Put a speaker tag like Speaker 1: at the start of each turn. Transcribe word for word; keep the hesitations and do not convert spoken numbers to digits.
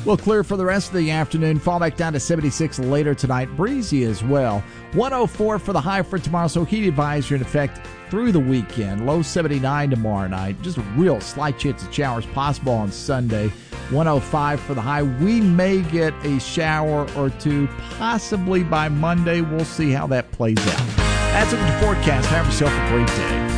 Speaker 1: We'll clear for the rest of the afternoon. Fall back down to seventy-six later tonight. Breezy as well. one oh four for the high for tomorrow. So heat advisory in effect through the weekend. Low seventy-nine tomorrow night. Just a real slight chance of showers possible on Sunday. one oh five for the high. We may get a shower or two possibly by Monday. We'll see how that plays out. That's it with the forecast. Have yourself a great day.